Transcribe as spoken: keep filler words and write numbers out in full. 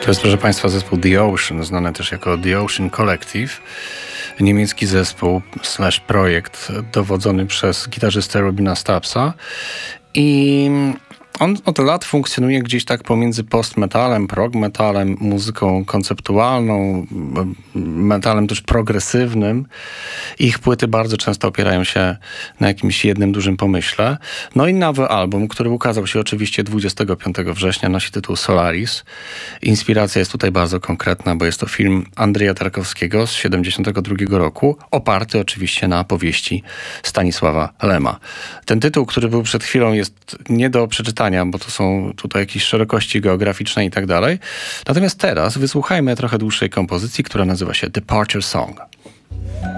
To jest, proszę Państwa, zespół The Ocean, znany też jako The Ocean Collective. Niemiecki zespół slash projekt dowodzony przez gitarzystę Robina Stubbsa. I on od lat funkcjonuje gdzieś tak pomiędzy post-metalem, prog-metalem, muzyką konceptualną, metalem też progresywnym. Ich płyty bardzo często opierają się na jakimś jednym dużym pomyśle. No i nowy album, który ukazał się oczywiście dwudziestego piątego września, nosi tytuł Solaris. Inspiracja jest tutaj bardzo konkretna, bo jest to film Andrzeja Tarkowskiego z siedemdziesiątego drugiego roku, oparty oczywiście na powieści Stanisława Lema. Ten tytuł, który był przed chwilą, jest nie do przeczytania, bo to są tutaj jakieś szerokości geograficzne i tak dalej. Natomiast teraz wysłuchajmy trochę dłuższej kompozycji, która nazywa się Departure Song.